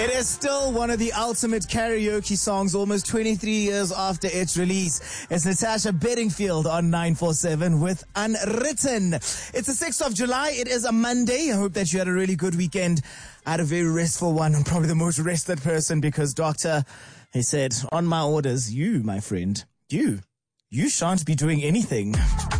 It is still one of the ultimate karaoke songs almost 23 years after its release. It's Natasha Bedingfield on 947 with Unwritten. It's the 6th of July. It is a Monday. I hope that you had a really good weekend. I had a very restful one. I'm probably the most rested person because doctor, he said, on my orders, you, my friend, you shan't be doing anything.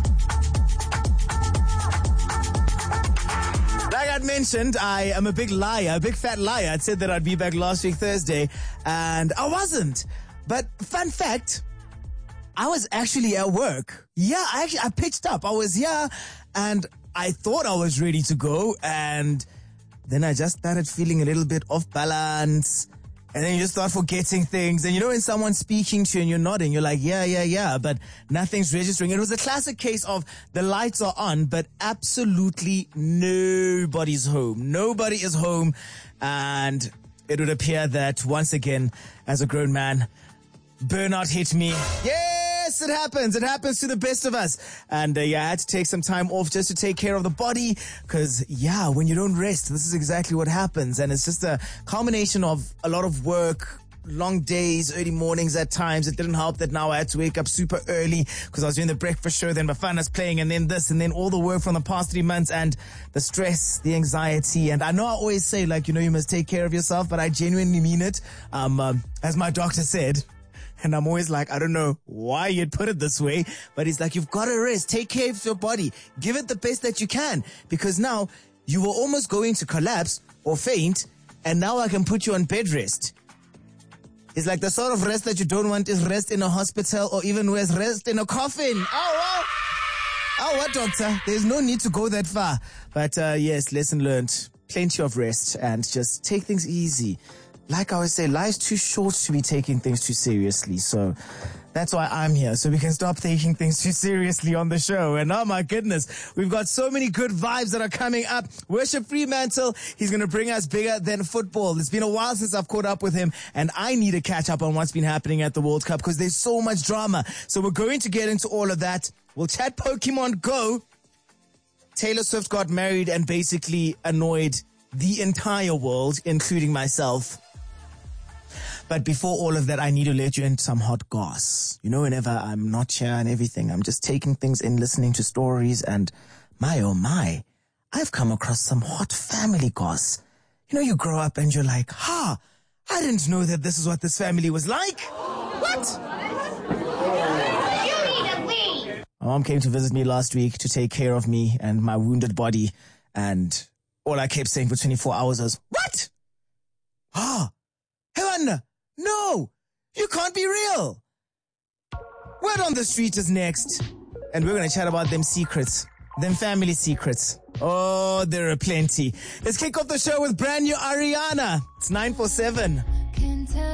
Like I'd mentioned, I am a big liar, a big fat liar. I said that I'd be back last week Thursday, and I wasn't. But fun fact, I was actually at work. Yeah, I pitched up. I was here, and I thought I was ready to go, and then I just started feeling a little bit off balance. And then you just start forgetting things. And you know when someone's speaking to you and you're nodding, you're like, yeah, but nothing's registering. It was a classic case of the lights are on, but absolutely nobody's home. Nobody is home. And it would appear that once again, as a grown man, burnout hit me. Yes, it happens. It happens to the best of us. And I had to take some time off just to take care of the body. Because, when you don't rest, this is exactly what happens. And it's just a culmination of a lot of work, long days, early mornings at times. It didn't help that now I had to wake up super early because I was doing the breakfast show, then Bafana's playing, and then this, and then all the work from the past 3 months, and the stress, the anxiety. And I know I always say, you must take care of yourself, but I genuinely mean it. As my doctor said, and I'm always like, I don't know why you'd put it this way, but he's like, you've got to rest. Take care of your body. Give it the best that you can, because now you were almost going to collapse or faint, and now I can put you on bed rest. It's like the sort of rest that you don't want is rest in a hospital, or even worse, rest in a coffin. Oh, what, doctor? There's no need to go that far. But yes, lesson learned. Plenty of rest and just take things easy. Like I always say, life's too short to be taking things too seriously. So that's why I'm here, so we can stop taking things too seriously on the show. And oh my goodness, we've got so many good vibes that are coming up. Worship Fremantle, he's going to bring us bigger than football. It's been a while since I've caught up with him, and I need to catch up on what's been happening at the World Cup because there's so much drama. So we're going to get into all of that. We'll chat Pokemon Go. Taylor Swift got married and basically annoyed the entire world, including myself. But before all of that, I need to let you into some hot goss. Whenever I'm not here and everything, I'm just taking things in, listening to stories, and my oh my, I've come across some hot family goss. You grow up and you're like, I didn't know that this is what this family was like. What? You need a wee. My mom came to visit me last week to take care of me and my wounded body, and all I kept saying for 24 hours was, what? Heaven! No! You can't be real! Word on the Street is next. And we're going to chat about them secrets. Them family secrets. Oh, there are plenty. Let's kick off the show with brand new Ariana. It's 947.